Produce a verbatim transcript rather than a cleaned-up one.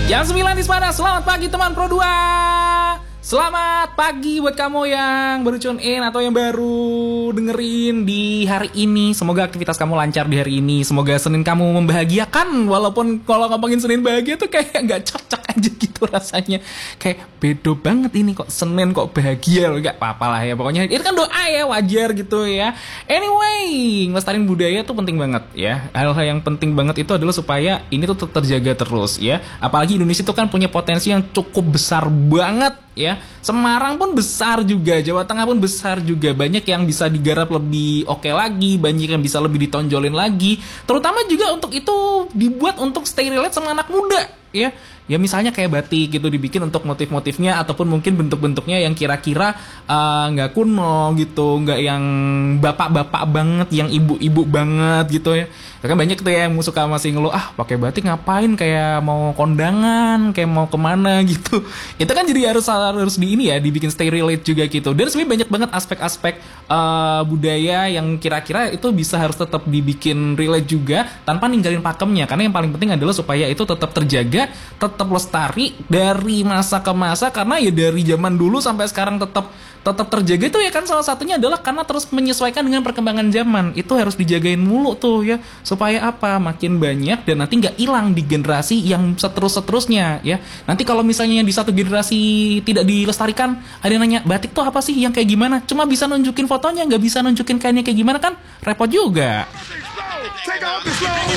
Jam sembilan di Semarang, selamat pagi teman Pro dua. Selamat pagi buat kamu yang baru tune in atau yang baru dengerin di hari ini. Semoga aktivitas kamu lancar di hari ini. Semoga Senin kamu membahagiakan. Walaupun kalau ngomongin Senin bahagia tuh kayak gak cocok aja gitu rasanya. Kayak bedo banget ini kok Senin kok bahagia. Gak apa-apa lah ya. Pokoknya itu kan doa ya, wajar gitu ya. Anyway, ngelestariin budaya tuh penting banget ya. Hal-hal yang penting banget itu adalah supaya ini tuh terjaga terus ya. Apalagi Indonesia tuh kan punya potensi yang cukup besar banget ya. Semarang pun besar juga, Jawa Tengah pun besar juga. Banyak yang bisa digarap lebih oke lagi, banyak yang bisa lebih ditonjolin lagi. Terutama juga untuk itu dibuat untuk stay relate sama anak muda ya. Ya misalnya kayak batik gitu dibikin untuk motif-motifnya ataupun mungkin bentuk-bentuknya yang kira-kira nggak uh, kuno gitu, nggak yang bapak-bapak banget, yang ibu-ibu banget gitu ya. Kan banyak tuh yang suka masih ngeluh, ah pakai batik ngapain, kayak mau kondangan, kayak mau kemana gitu. Itu kan jadi harus harus di ini ya, dibikin stay relate juga gitu. Dan sebenarnya banyak banget aspek-aspek uh, budaya yang kira-kira itu bisa harus tetap dibikin relate juga tanpa ninggalin pakemnya. Karena yang paling penting adalah supaya itu tetap terjaga, tetap tetap lestari dari masa ke masa, karena ya dari zaman dulu sampai sekarang tetap tetap terjaga itu ya kan salah satunya adalah karena terus menyesuaikan dengan perkembangan zaman. Itu harus dijagain mulu tuh ya, supaya apa, makin banyak dan nanti nggak hilang di generasi yang seterus-seterusnya ya. Nanti kalau misalnya di satu generasi tidak dilestarikan, ada yang nanya batik tuh apa sih, yang kayak gimana, cuma bisa nunjukin fotonya, nggak bisa nunjukin kainnya kayak gimana, kan repot juga.